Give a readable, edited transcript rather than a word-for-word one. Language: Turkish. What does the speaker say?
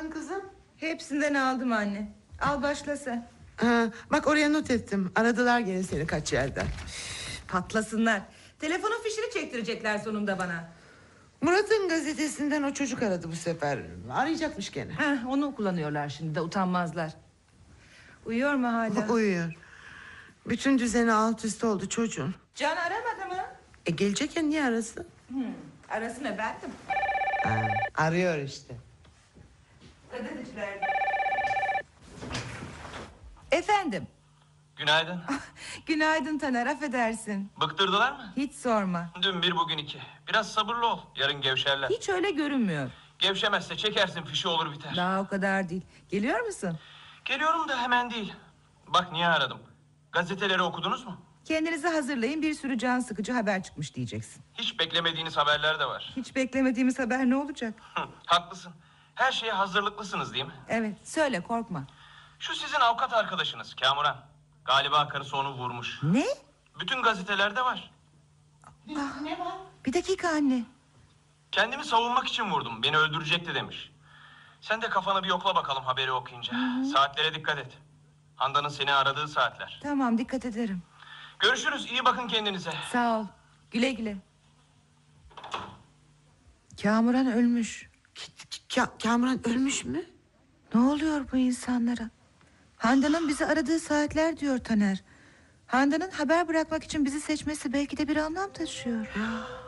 aldın kızım? Hepsinden aldım anne. Al başla sen. Bak oraya not ettim. Aradılar gene seni kaç yerden. Patlasınlar. Telefonun fişini çektirecekler sonunda bana. Murat'ın gazetesinden o çocuk aradı bu sefer. Arayacakmış gene. Onu kullanıyorlar şimdi de, utanmazlar. Uyuyor mu hala? Uyuyor. Bütün düzeni alt üst oldu çocuğun. Can aramadı mı? Gelecek ya, niye arasın? Arasın efendim. Arıyor işte. Gazeteciler. Efendim. Günaydın. Günaydın Taner, affedersin. Bıktırdılar mı? Hiç sorma. Dün bir bugün iki. Biraz sabırlı ol. Yarın gevşerler. Hiç öyle görünmüyor. Gevşemezse çekersin fişi, olur biter. Daha o kadar değil. Geliyor musun? Geliyorum da hemen değil. Bak niye aradım. Gazeteleri okudunuz mu? Kendinizi hazırlayın, bir sürü can sıkıcı haber çıkmış diyeceksin. Hiç beklemediğiniz haberler de var. Hiç beklemediğimiz haber ne olacak? Haklısın. Her şeye hazırlıklısınız değil mi? Evet, söyle, korkma. Şu sizin avukat arkadaşınız Kamuran. Galiba karısı onu vurmuş. Ne? Bütün gazetelerde var. Ne var? Bir dakika anne. Kendimi savunmak için vurdum. Beni öldürecekti demiş. Sen de kafanı bir yokla bakalım haberi okuyunca. Saatlere dikkat et. Handan'ın seni aradığı saatler. Tamam, dikkat ederim. Görüşürüz. İyi bakın kendinize. Sağ ol. Güle güle. Kamuran ölmüş. Kamuran ölmüş mü? Ne oluyor bu insanlara? Handan'ın bizi aradığı saatler diyor Taner. Handan'ın haber bırakmak için bizi seçmesi belki de bir anlam taşıyor.